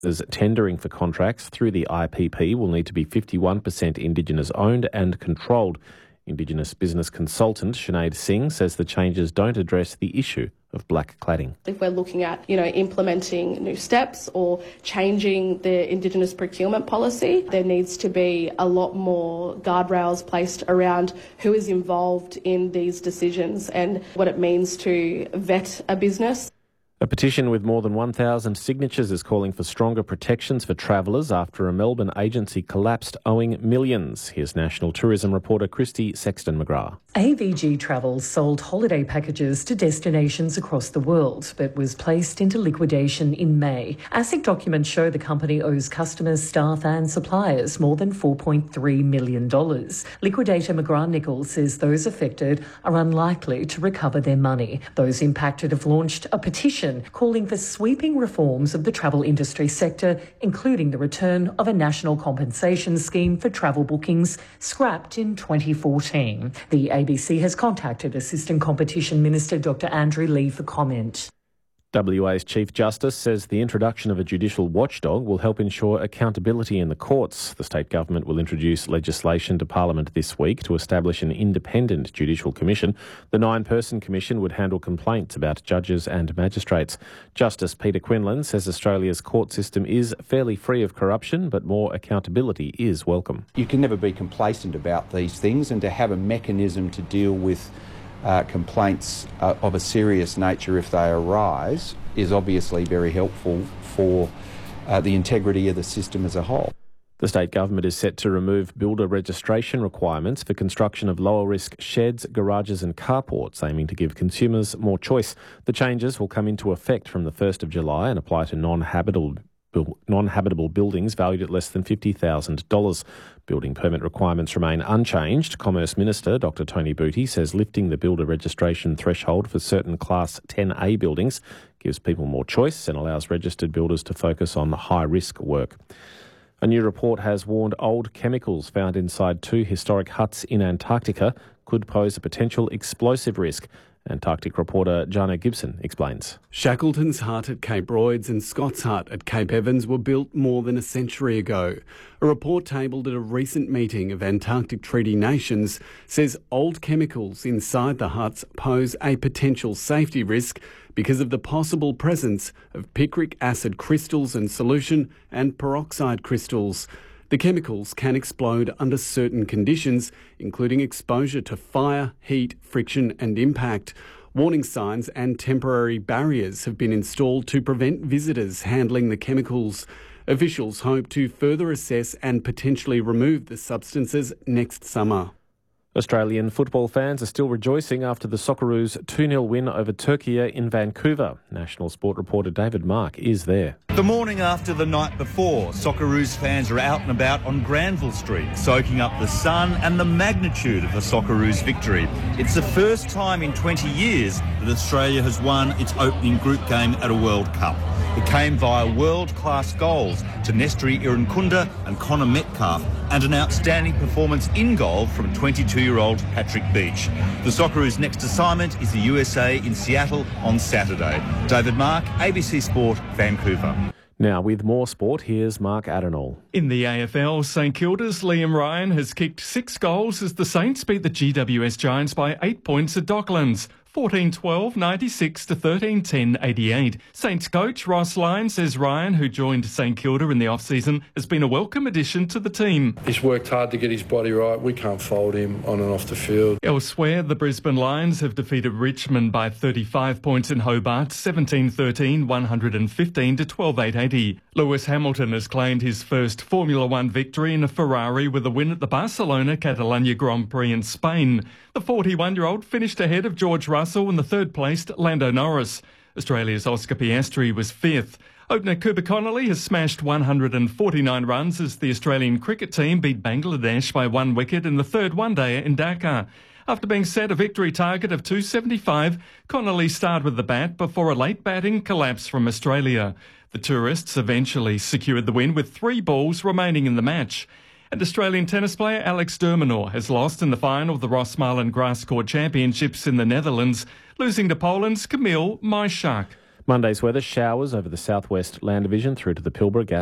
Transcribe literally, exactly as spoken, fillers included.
Those tendering for contracts through the I P P will need to be fifty-one percent Indigenous owned and controlled. Indigenous business consultant Sinead Singh says the changes don't address the issue of black cladding. If we're looking at, you know, implementing new steps or changing the Indigenous procurement policy, there needs to be a lot more guardrails placed around who is involved in these decisions and what it means to vet a business. A petition with more than one thousand signatures is calling for stronger protections for travellers after a Melbourne agency collapsed, owing millions. Here's National Tourism reporter Christy Sexton-McGrath. A V G Travel sold holiday packages to destinations across the world, but was placed into liquidation in May. ASIC documents show the company owes customers, staff and suppliers more than four point three million dollars. Liquidator McGrath-Nichols says those affected are unlikely to recover their money. Those impacted have launched a petition calling for sweeping reforms of the travel industry sector, including the return of a national compensation scheme for travel bookings scrapped in twenty fourteen. The A B C has contacted Assistant Competition Minister Doctor Andrew Lee for comment. W A's Chief Justice says the introduction of a judicial watchdog will help ensure accountability in the courts. The state government will introduce legislation to Parliament this week to establish an independent judicial commission. The nine-person commission would handle complaints about judges and magistrates. Justice Peter Quinlan says Australia's court system is fairly free of corruption, but more accountability is welcome. You can never be complacent about these things, and to have a mechanism to deal with Uh, complaints uh, of a serious nature if they arise is obviously very helpful for uh, the integrity of the system as a whole. The state government is set to remove builder registration requirements for construction of lower-risk sheds, garages and carports, aiming to give consumers more choice. The changes will come into effect from the first of July and apply to non-habitable non-habitable buildings valued at less than fifty thousand dollars. Building permit requirements remain unchanged. Commerce Minister Doctor Tony Booty says lifting the builder registration threshold for certain Class ten A buildings gives people more choice and allows registered builders to focus on high-risk work. A new report has warned old chemicals found inside two historic huts in Antarctica could pose a potential explosive risk. Antarctic reporter Jana Gibson explains. Shackleton's hut at Cape Royds and Scott's hut at Cape Evans were built more than a century ago. A report tabled at a recent meeting of Antarctic Treaty Nations says old chemicals inside the huts pose a potential safety risk because of the possible presence of picric acid crystals in solution and peroxide crystals. The chemicals can explode under certain conditions, including exposure to fire, heat, friction and impact. Warning signs and temporary barriers have been installed to prevent visitors handling the chemicals. Officials hope to further assess and potentially remove the substances next summer. Australian football fans are still rejoicing after the Socceroos two nil win over Turkey in Vancouver. National Sport reporter David Mark is there. The morning after the night before, Socceroos fans are out and about on Granville Street, soaking up the sun and the magnitude of the Socceroos victory. It's the first time in twenty years that Australia has won its opening group game at a World Cup. It came via world-class goals to Nestori Irankunda and Connor Metcalf, and an outstanding performance in goal from twenty-two-year-old Patrick Beach. The Socceroos' next assignment is the U S A in Seattle on Saturday. David Mark, A B C Sport, Vancouver. Now, with more sport, here's Mark Adenall. In the A F L, St Kilda's Liam Ryan has kicked six goals as the Saints beat the G W S Giants by eight points at Docklands. fourteen twelve, ninety-six to thirteen ten, eighty-eight. Saints coach Ross Lyon says Ryan, who joined St Kilda in the off-season, has been a welcome addition to the team. He's worked hard to get his body right. We can't fold him on and off the field. Elsewhere, the Brisbane Lions have defeated Richmond by thirty-five points in Hobart, seventeen thirteen, one fifteen to twelve eight, eighty. Lewis Hamilton has claimed his first Formula One victory in a Ferrari with a win at the Barcelona Catalunya Grand Prix in Spain. The forty-one-year-old finished ahead of George Russell and the third-placed Lando Norris. Australia's Oscar Piastri was fifth. Opener Cooper Connolly has smashed one hundred forty-nine runs as the Australian cricket team beat Bangladesh by one wicket in the third one-dayer in Dhaka. After being set a victory target of two seventy-five, Connolly started with the bat before a late batting collapse from Australia. The tourists eventually secured the win with three balls remaining in the match. And Australian tennis player Alex de Minaur has lost in the final of the Rosmalen Grass Court Championships in the Netherlands, losing to Poland's Kamil Majchrzak. Monday's weather, showers over the southwest Land Division through to the Pilbara. Gas